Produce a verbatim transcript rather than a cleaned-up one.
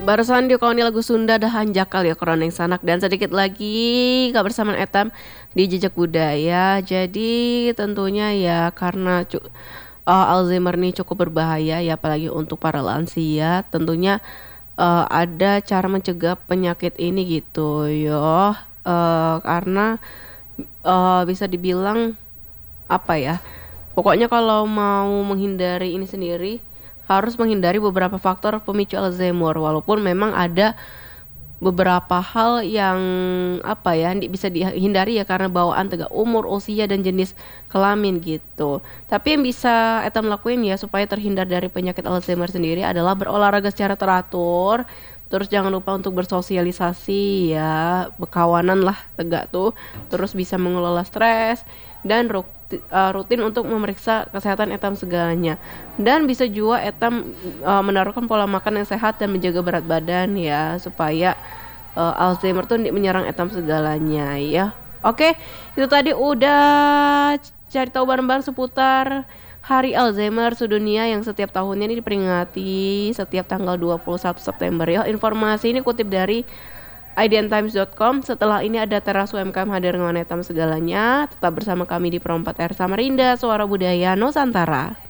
Barusan diukoni lagu Sunda dahan jakal ya Kroneng Sanak dan sedikit lagi kebersamaan etam di jejak budaya. Jadi tentunya ya karena cu- uh, Alzheimer ini cukup berbahaya ya apalagi untuk para lansia. Tentunya uh, ada cara mencegah penyakit ini gitu yo. Uh, karena uh, bisa dibilang apa ya? Pokoknya kalau mau menghindari ini sendiri harus menghindari beberapa faktor pemicu Alzheimer walaupun memang ada beberapa hal yang apa ya di- bisa dihindari ya karena bawaan tegak umur, usia dan jenis kelamin gitu. Tapi yang bisa Etam lakuin ya supaya terhindar dari penyakit Alzheimer sendiri adalah berolahraga secara teratur. Terus jangan lupa untuk bersosialisasi ya, berkawanan lah tegak tuh. Terus bisa mengelola stres dan ruti- uh, rutin untuk memeriksa kesehatan etam segalanya. Dan bisa juga etam uh, menaruhkan pola makan yang sehat dan menjaga berat badan ya supaya uh, Alzheimer tuh tidak menyerang etam segalanya ya. Oke, itu tadi udah cari tahu bareng-bareng seputar Hari Alzheimer sedunia yang setiap tahunnya ini diperingati setiap tanggal dua puluh satu September ya. Informasi ini kutip dari i d n times dot com. Setelah ini ada teras U M K M hadir dengan etam segalanya. Tetap bersama kami di Pro empat R Samarinda, Suara Budaya Nusantara.